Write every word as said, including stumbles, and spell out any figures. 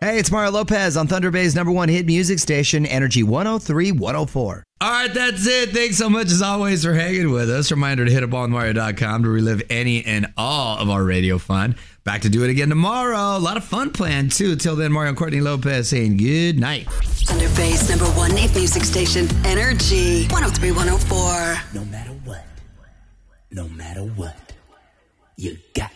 Hey, it's Mario Lopez on Thunder Bay's number one hit music station, Energy one oh three point one oh four. All right, that's it. Thanks so much, as always, for hanging with us. Reminder to hit up on Mario dot com to relive any and all of our radio fun. Back to do it again tomorrow. A lot of fun planned, too. Till then, Mario and Courtney Lopez saying good night. Thunder Bay's number one hit music station, Energy one oh three point one oh four. No matter what, no matter what, you got